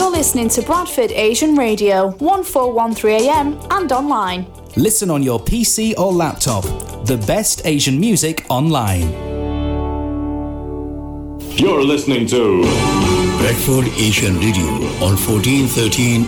You're listening to Bradford Asian Radio, 1413 AM and online. Listen on your PC or laptop. The best Asian music online. You're listening to Bradford Asian Radio on 1413